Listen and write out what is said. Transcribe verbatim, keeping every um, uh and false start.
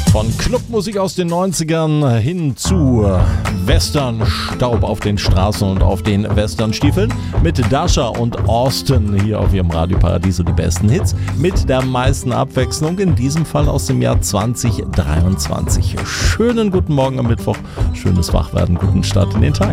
Von Clubmusik aus den neunzigern hin zu Western-Staub auf den Straßen und auf den Western-Stiefeln mit Dasha und Austin hier auf ihrem Radio Paradiso, die besten Hits mit der meisten Abwechslung, in diesem Fall aus dem Jahr zwanzig dreiundzwanzig. Schönen guten Morgen am Mittwoch, schönes Wachwerden, guten Start in den Tag.